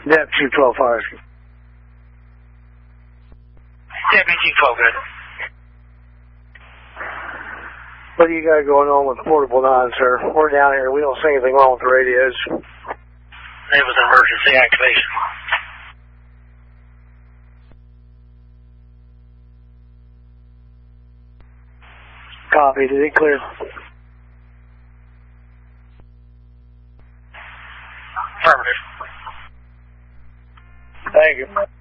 Dep 212 fires. Dep 212, good. What do you got going on with Portable 9, sir? We're down here. We don't see anything wrong with the radios. It was an emergency activation. Copy. Did it clear? Affirmative. Thank you.